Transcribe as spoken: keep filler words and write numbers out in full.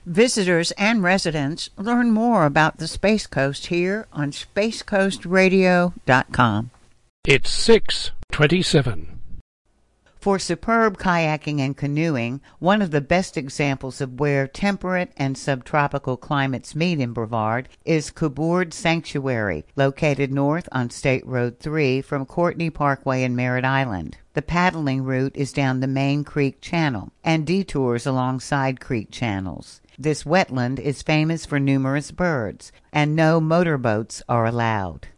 Visitors and residents learn more about the Space Coast here on space coast radio dot com. It's six twenty-seven. For superb kayaking and canoeing, one of the best examples of where temperate and subtropical climates meet in Brevard is Cobourg Sanctuary, located north on State Road three from Courtney Parkway in Merritt Island. The paddling route is down the main creek channel and detours along side creek channels. This wetland is famous for numerous birds, and no motorboats are allowed.